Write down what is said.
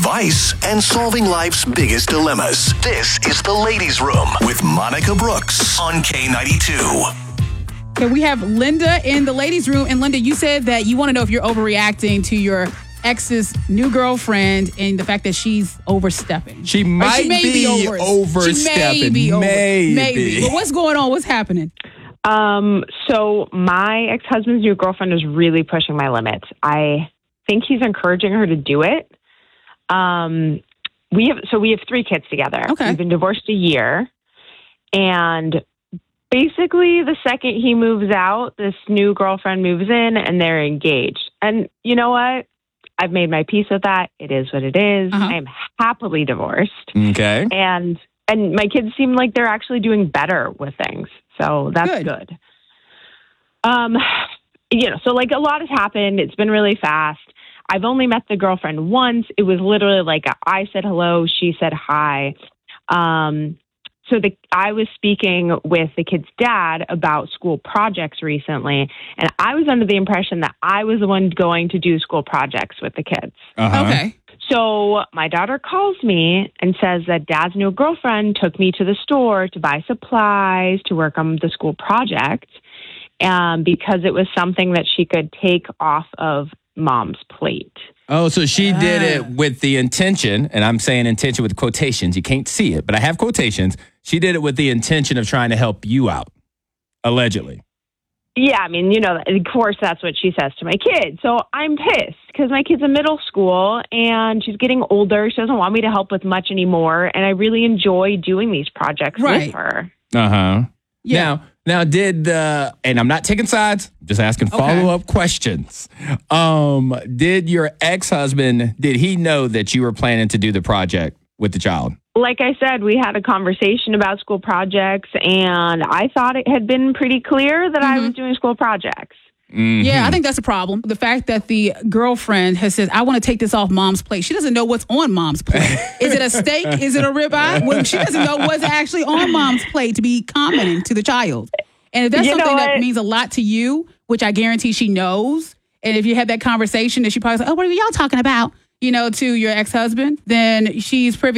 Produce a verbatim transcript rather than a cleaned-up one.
advice, and solving life's biggest dilemmas. This is The Ladies' Room with Monica Brooks on K ninety-two. Okay, we have Linda in the ladies' room. And Linda, you said that you want to know if you're overreacting to your ex's new girlfriend and the fact that she's overstepping. She might she may be, be over, overstepping. She may be over, maybe. maybe. But what's going on? What's happening? Um, so my ex-husband's new girlfriend is really pushing my limits. I think he's encouraging her to do it. Um, we have, so we have three kids together. Okay. We've been divorced a year, and basically the second he moves out, this new girlfriend moves in and they're engaged. And you know what? I've made my peace with that. It is what it is. Uh-huh. I am happily divorced. Okay. And, and my kids seem like they're actually doing better with things. So that's Good. good. Um, you know, so like a lot has happened. It's been really fast. I've only met the girlfriend once. It was literally like a, I said hello, she said hi. Um, so the, I was speaking with the kid's dad about school projects recently, and I was under the impression that I was the one going to do school projects with the kids. Uh-huh. Okay. So my daughter calls me and says that dad's new girlfriend took me to the store to buy supplies to work on the school project, um, because it was something that she could take off of mom's plate. Oh, so she did it with the intention, and I'm saying intention with quotations. You can't see it, but I have quotations. She did it with the intention of trying to help you out, allegedly. Yeah, I mean, you know, of course, that's what she says to my kid. So I'm pissed because my kid's in middle school and she's getting older. She doesn't want me to help with much anymore. And I really enjoy doing these projects Right. with her. Uh-huh. Yeah. Now, now did, uh, and I'm not taking sides, just asking Okay. follow-up questions. Um, did your ex-husband, did he know that you were planning to do the project with the child? Like I said, we had a conversation about school projects, and I thought it had been pretty clear that I was doing school projects. Mm-hmm. Yeah, I think that's a problem. The fact that the girlfriend has said, I want to take this off mom's plate. She doesn't know what's on mom's plate. Is it a steak? Is it a ribeye? Well, she doesn't know what's actually on mom's plate to be commenting to the child. And if that's You know something that what? means a lot to you, which I guarantee she knows, and if you had that conversation, that she probably said, oh, what are y'all talking about? You know, to your ex-husband, then she's privy